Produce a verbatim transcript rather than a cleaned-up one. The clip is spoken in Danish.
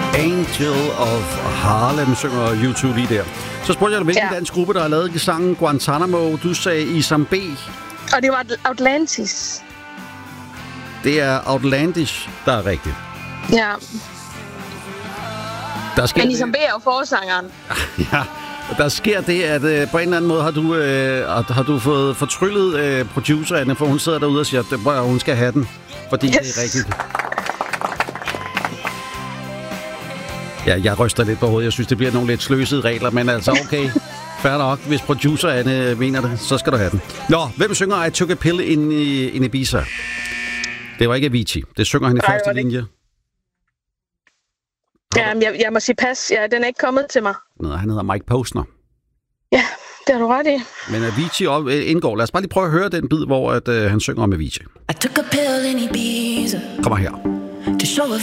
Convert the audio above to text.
Angel of Harlem synger U to lige der. Så spurgte jeg dig, hvilken ja. dansk gruppe, der har lavet sangen Guantanamo. Du sagde Isam B. Og det var Atlantis. Det er Outlandish, der er rigtigt. Ja. Der sker Men Isam B er jo forsangeren. Ja, der sker det, at øh, på en eller anden måde har du, øh, har du fået fortryllet øh, producererne, for hun sidder derude og siger, at hun skal have den, fordi yes. det er rigtigt. Ja, jeg ryster lidt på hovedet. Jeg synes, det bliver nogle lidt sløsede regler, men altså okay. Fair nok. Hvis producerne mener det, så skal du have den. Nå, hvem synger I Took a Pill in, in Ibiza? Det var ikke Avicii. Det synger han i Nej, første linje. Ja, jeg, jeg må sige pas. Ja, den er ikke kommet til mig. Nej, han hedder Mike Posner. Ja, det har du ret i. Men Avicii indgår. Lad os bare lige prøve at høre den bid, hvor at, uh, han synger om Avicii. I took a pill in Ibiza. Kommer her. To show a